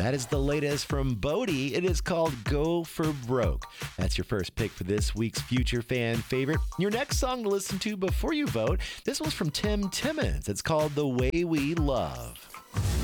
That is the latest from Bodie. It is called Go for Broke. That's your first pick for this week's Future Fan Favorite. Your next song to listen to before you vote, this one's from Tim Timmons. It's called The Way We Love.